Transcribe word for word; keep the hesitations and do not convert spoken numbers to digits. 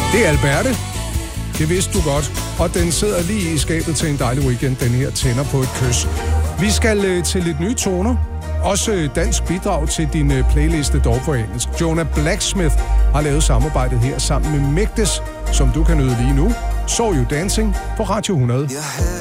Det er Alberte. Det vidste du godt. Og den sidder lige i skabet til en dejlig weekend, den her tænder på et kys. Vi skal øh, til lidt nye toner. Også øh, dansk bidrag til din øh, playliste, dog på engelsk. Jonah Blacksmith har lavet samarbejdet her sammen med Mægtes, som du kan nyde lige nu. So You Dancing på Radio hundrede.